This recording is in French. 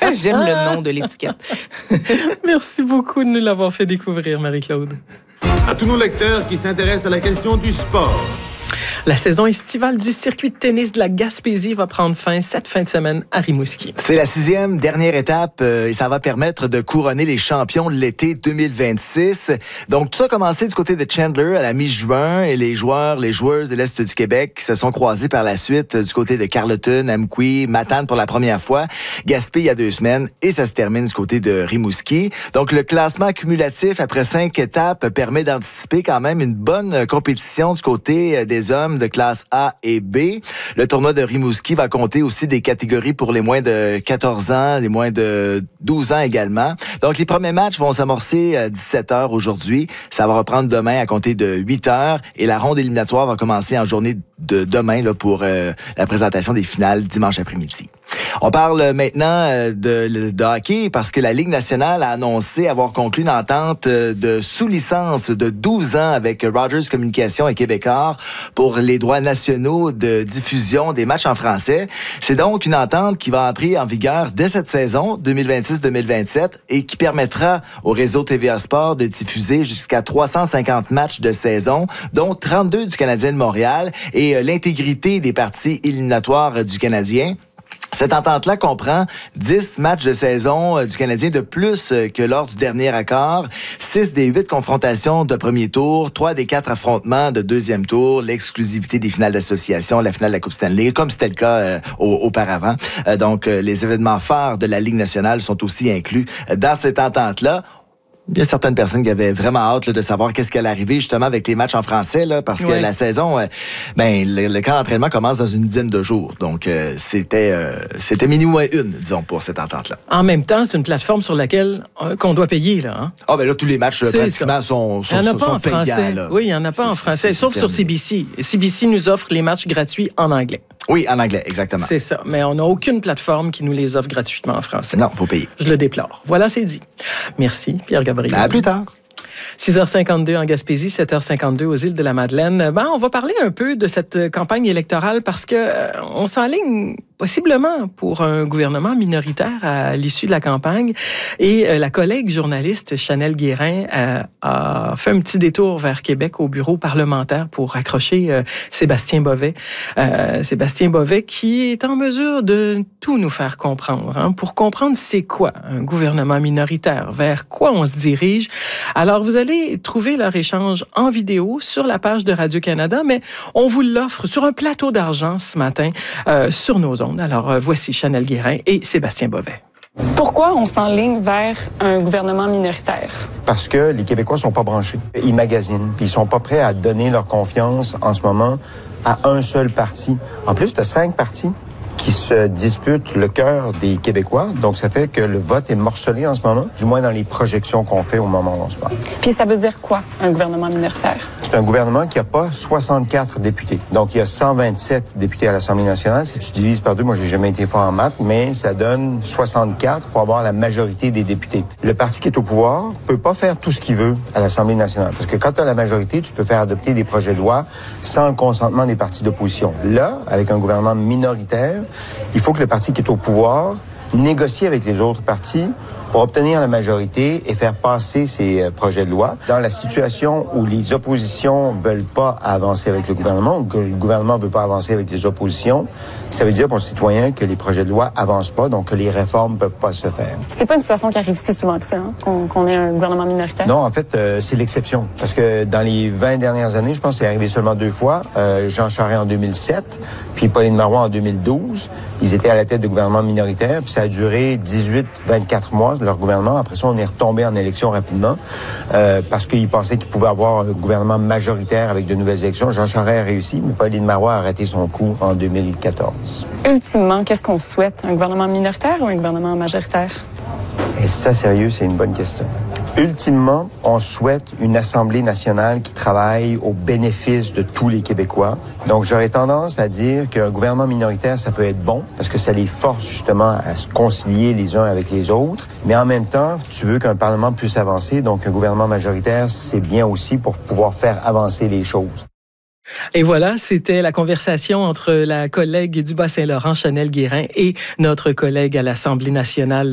J'aime le nom de l'étiquette. Merci beaucoup de nous l'avoir fait découvrir, Marie-Claude. À tous nos lecteurs qui s'intéressent à la question du sport. La saison estivale du circuit de tennis de la Gaspésie va prendre fin cette fin de semaine à Rimouski. C'est la 6e dernière étape et ça va permettre de couronner les champions de l'été 2026. Donc, tout ça a commencé du côté de Chandler à la mi-juin et les joueuses de l'Est du Québec se sont croisés par la suite du côté de Carleton, Amqui, Matane pour la première fois, Gaspé il y a 2 semaines et ça se termine du côté de Rimouski. Donc, le classement cumulatif après 5 étapes permet d'anticiper quand même une bonne compétition du côté des hommes de classe A et B. Le tournoi de Rimouski va compter aussi des catégories pour les moins de 14 ans, les moins de 12 ans également. Donc, les premiers matchs vont s'amorcer à 17h aujourd'hui. Ça va reprendre demain à compter de 8h et la ronde éliminatoire va commencer en journée de demain là, pour la présentation des finales dimanche après-midi. On parle maintenant de hockey parce que la Ligue nationale a annoncé avoir conclu une entente de sous-licence de 12 ans avec Rogers Communications et Québecor pour les droits nationaux de diffusion des matchs en français. C'est donc une entente qui va entrer en vigueur dès cette saison 2026-2027 et qui permettra au réseau TVA Sport de diffuser jusqu'à 350 matchs de saison, dont 32 du Canadien de Montréal et l'intégrité des parties éliminatoires du Canadien. Cette entente-là comprend 10 matchs de saison du Canadien de plus que lors du dernier accord, 6 des 8 confrontations de premier tour, 3 des 4 affrontements de deuxième tour, l'exclusivité des finales d'association, la finale de la Coupe Stanley, comme c'était le cas auparavant. Donc, les événements phares de la Ligue nationale sont aussi inclus dans cette entente-là. Il y a certaines personnes qui avaient vraiment hâte là, de savoir qu'est-ce qui allait arriver justement avec les matchs en français, là, parce que la saison, le camp d'entraînement commence dans une dizaine de jours. Donc, c'était minimum une, disons, pour cette entente-là. En même temps, c'est une plateforme sur laquelle qu'on doit payer. Là, hein? Ah, ben là, tous les matchs, pratiquement, sont payants. Il n'y en a pas en français. Là. Oui, il n'y en a pas en français, sauf sur CBC. CBC nous offre les matchs gratuits en anglais. Oui, en anglais, exactement. C'est ça. Mais on n'a aucune plateforme qui nous les offre gratuitement en français. Non, il faut payer. Je le déplore. Voilà, c'est dit. Merci, Pierre-Gabriel. À plus tard. 6h52 en Gaspésie, 7h52 aux îles de la Madeleine. On va parler un peu de cette campagne électorale parce que on s'enligne possiblement pour un gouvernement minoritaire à l'issue de la campagne. Et la collègue journaliste Chanel Guérin a fait un petit détour vers Québec au bureau parlementaire pour accrocher Sébastien Bovet. Sébastien Bovet qui est en mesure de tout nous faire comprendre. Hein, pour comprendre c'est quoi un gouvernement minoritaire, vers quoi on se dirige. Alors, vous allez trouver leur échange en vidéo sur la page de Radio-Canada, mais on vous l'offre sur un plateau d'argent ce matin sur nos ondes. Alors, voici Chanel Guérin et Sébastien Bovet. Pourquoi on s'enligne vers un gouvernement minoritaire? Parce que les Québécois sont pas branchés. Ils magasinent, puis ils sont pas prêts à donner leur confiance en ce moment à un seul parti. En plus, tu as 5 partis qui se disputent le cœur des Québécois. Donc, ça fait que le vote est morcelé en ce moment, du moins dans les projections qu'on fait au moment où on se parle. Puis ça veut dire quoi, un gouvernement minoritaire? C'est un gouvernement qui n'a pas 64 députés. Donc, il y a 127 députés à l'Assemblée nationale. Si tu divises par 2, moi, j'ai jamais été fort en maths, mais ça donne 64 pour avoir la majorité des députés. Le parti qui est au pouvoir peut pas faire tout ce qu'il veut à l'Assemblée nationale. Parce que quand tu as la majorité, tu peux faire adopter des projets de loi sans le consentement des partis d'opposition. Là, avec un gouvernement minoritaire, il faut que le parti qui est au pouvoir négocie avec les autres partis pour obtenir la majorité et faire passer ces projets de loi. Dans la situation où les oppositions veulent pas avancer avec le gouvernement, ou que le gouvernement veut pas avancer avec les oppositions, ça veut dire pour les citoyens que les projets de loi avancent pas, donc que les réformes peuvent pas se faire. C'est pas une situation qui arrive si souvent que ça, hein, qu'on ait un gouvernement minoritaire? Non, en fait, c'est l'exception. Parce que dans les 20 dernières années, je pense que c'est arrivé seulement 2 fois. Jean Charest en 2007, puis Pauline Marois en 2012. Ils étaient à la tête de gouvernements minoritaires, puis ça a duré 18-24 mois, leur gouvernement. Après ça, on est retombé en élection rapidement parce qu'ils pensaient qu'ils pouvaient avoir un gouvernement majoritaire avec de nouvelles élections. Jean Charest a réussi, mais Pauline Marois a raté son coup en 2014. Ultimement, qu'est-ce qu'on souhaite? Un gouvernement minoritaire ou un gouvernement majoritaire? Et ça, sérieux, c'est une bonne question. Ultimement, on souhaite une Assemblée nationale qui travaille au bénéfice de tous les Québécois. Donc, j'aurais tendance à dire qu'un gouvernement minoritaire, ça peut être bon parce que ça les force justement à se concilier les uns avec les autres. Mais en même temps, tu veux qu'un Parlement puisse avancer. Donc, un gouvernement majoritaire, c'est bien aussi pour pouvoir faire avancer les choses. Et voilà, c'était la conversation entre la collègue du Bas-Saint-Laurent, Chanel Guérin, et notre collègue à l'Assemblée nationale,